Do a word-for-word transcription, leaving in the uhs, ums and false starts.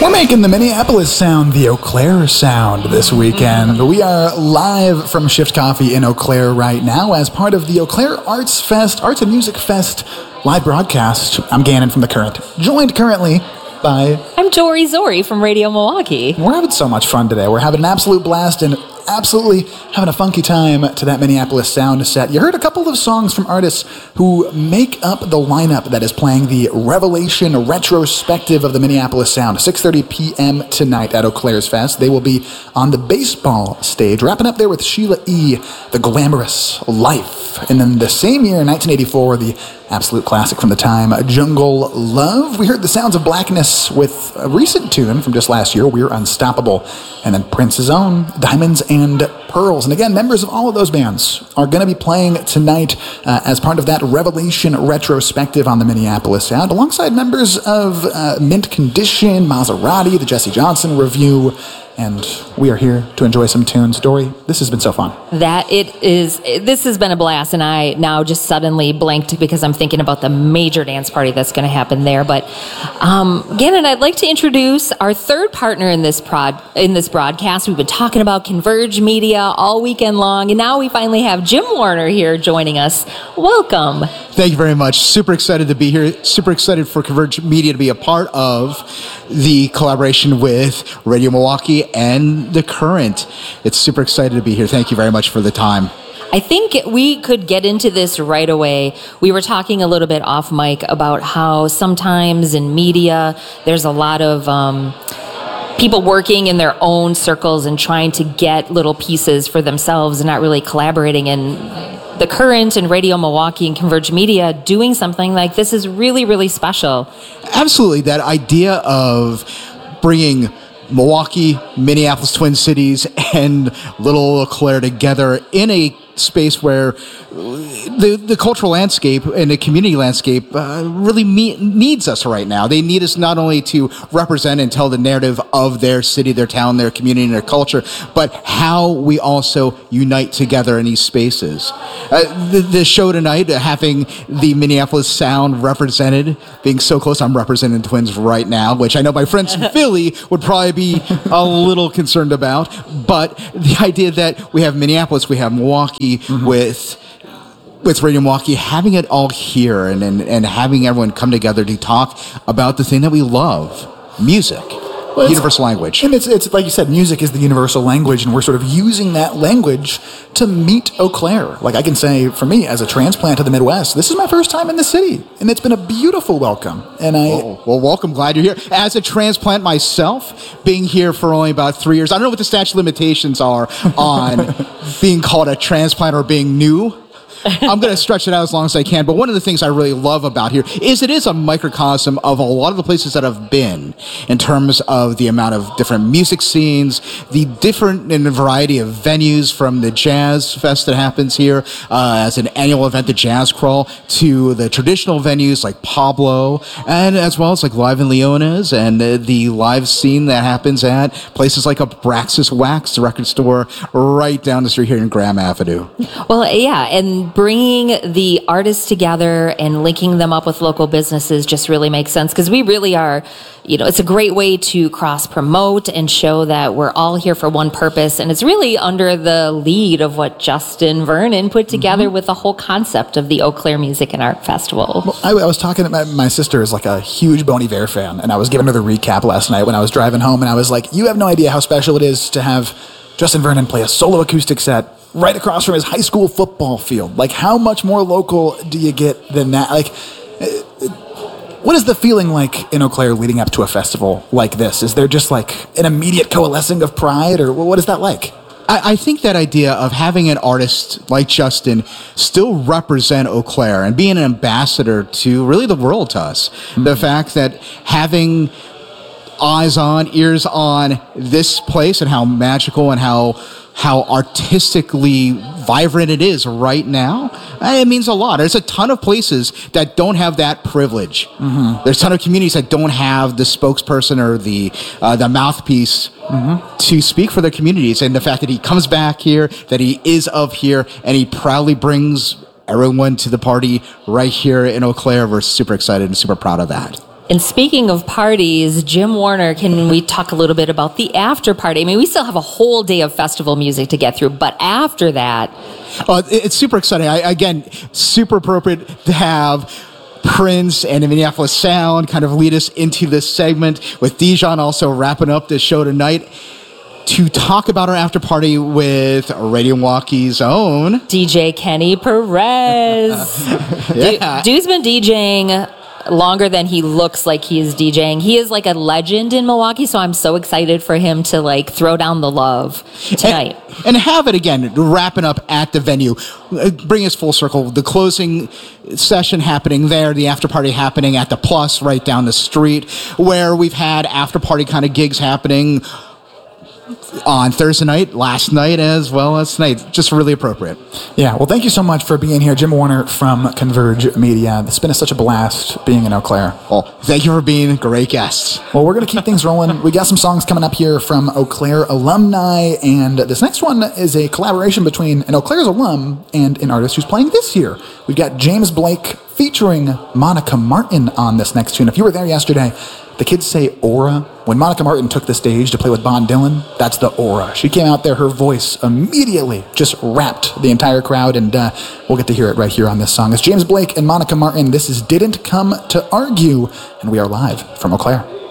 We're making the Minneapolis sound the Eau Claire sound this weekend. We are live from Shift Coffee in Eau Claire right now as part of the Eau Claire Arts Fest, Arts and Music Fest live broadcast. I'm Gannon from The Current, joined currently by... I'm Tori Zori from Radio Milwaukee. We're having so much fun today. We're having an absolute blast and absolutely having a funky time to that Minneapolis sound set. You heard a couple of songs from artists who make up the lineup that is playing the Revelation retrospective of the Minneapolis sound, six thirty p.m. tonight at Eau Claire's Fest. They will be on the baseball stage, wrapping up there with Sheila E., The Glamorous Life. And then the same year, in nineteen eighty-four, the absolute classic from the time, Jungle Love. We heard the Sounds of Blackness with a recent tune from just last year, We're Unstoppable. And then Prince's own, Diamonds and Pearls. And again, members of all of those bands are going to be playing tonight uh, as part of that Revelation retrospective on the Minneapolis sound, alongside members of uh, Mint Condition, Maserati, the Jesse Johnson Review, and we are here to enjoy some tunes. Dory, this has been so fun. That it is, this has been a blast, and I now just suddenly blanked because I'm thinking about the major dance party that's going to happen there. But um, Gannon, I'd like to introduce our third partner in this prod in this broadcast. We've been talking about Converge Media all weekend long, and now we finally have Jim Warner here joining us. Welcome. Thank you very much. Super excited to be here. Super excited for Converge Media to be a part of the collaboration with Radio Milwaukee and The Current. It's super excited to be here. Thank you very much for the time. I think we could get into this right away. We were talking a little bit off mic about how sometimes in media there's a lot of um, people working in their own circles and trying to get little pieces for themselves and not really collaborating. And The Current and Radio Milwaukee and Converge Media doing something like this is really, really special. Absolutely. That idea of bringing Milwaukee, Minneapolis, Twin Cities, and Little Eau Claire together in a space where the the cultural landscape and the community landscape uh, really me- needs us right now. They need us not only to represent and tell the narrative of their city, their town, their community, and their culture, but how we also unite together in these spaces. Uh, the, the show tonight, uh, having the Minneapolis sound represented, being so close, I'm representing Twins right now, which I know my friends in Philly would probably be a little concerned about, but the idea that we have Minneapolis, we have Milwaukee, Mm-hmm. with with Radio Milwaukee, having it all here and, and and having everyone come together to talk about the thing that we love, music, well, universal language. And it's, it's like you said, music is the universal language, and we're sort of using that language to meet Eau Claire. Like I can say, for me, as a transplant to the Midwest, this is my first time in the city, and it's been a beautiful welcome. And I oh, well, welcome. Glad you're here. As a transplant myself, being here for only about three years, I don't know what the statute of limitations are on being called a transplant or being new. I'm going to stretch it out as long as I can. But one of the things I really love about here is it is a microcosm of a lot of the places that I've been in terms of the amount of different music scenes, the different and variety of venues, from the Jazz Fest that happens here uh, as an annual event, the Jazz Crawl, to the traditional venues like Pablo, and as well as like Live in Leona's and uh, the live scene that happens at places like Abraxas Wax, the record store right down the street here in Graham Avenue. Well, yeah, and bringing the artists together and linking them up with local businesses just really makes sense, because we really are, you know, it's a great way to cross-promote and show that we're all here for one purpose, and it's really under the lead of what Justin Vernon put together mm-hmm. with the whole concept of the Eau Claire Music and Art Festival. Well, I, I was talking to my, my sister is like a huge Bon Iver fan, and I was giving her the recap last night when I was driving home, and I was like, you have no idea how special it is to have Justin Vernon play a solo acoustic set right across from his high school football field. Like, how much more local do you get than that? Like, what is the feeling like in Eau Claire leading up to a festival like this? Is there just like an immediate coalescing of pride, or what is that like? I, I think that idea of having an artist like Justin still represent Eau Claire and being an ambassador to really the world to us. Mm-hmm. The fact that having eyes on, ears on this place and how magical and how how artistically vibrant it is right now, it means a lot. There's a ton of places that don't have that privilege. Mm-hmm. There's a ton of communities that don't have the spokesperson or the uh, the mouthpiece mm-hmm. to speak for their communities. And the fact that he comes back here, that he is of here, and he proudly brings everyone to the party right here in Eau Claire, we're super excited and super proud of that. And speaking of parties, Jim Warner, can we talk a little bit about the after party? I mean, we still have a whole day of festival music to get through, but after that... Uh, it's super exciting. I, again, super appropriate to have Prince and the Minneapolis Sound kind of lead us into this segment, with Dijon also wrapping up this show tonight, to talk about our after party with Radio Milwaukee's own... D J Kenny Perez. Yeah. Du- Dude's been DJing... longer than he looks like he is DJing. He is like a legend in Milwaukee, so I'm so excited for him to like throw down the love tonight. And, and have it again, wrapping up at the venue. Bring us full circle. The closing session happening there, the after party happening at the Plus right down the street, where we've had after party kind of gigs happening on Thursday night, last night, as well as tonight. Just really appropriate. Yeah, well, thank you so much for being here, Jim Warner from Converge Media. It's been a, such a blast being in Eau Claire. Well, thank you for being great guests. Well, we're going to keep things rolling. We got some songs coming up here from Eau Claire alumni, and this next one is a collaboration between an Eau Claire's alum and an artist who's playing this year. We've got James Blake featuring Monica Martin on this next tune. If you were there yesterday, the kids say aura. When Monica Martin took the stage to play with Bon Dylan, that's the aura. She came out there, her voice immediately just wrapped the entire crowd, and uh, we'll get to hear it right here on this song. It's James Blake and Monica Martin. This is Didn't Come to Argue, and we are live from Eau Claire.